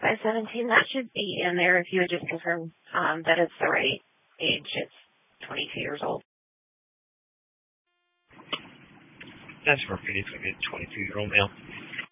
by 17. That should be in there if you would just confirm that it's the right age. It's 22 years old. That's for Phoenix, a 22-year-old male.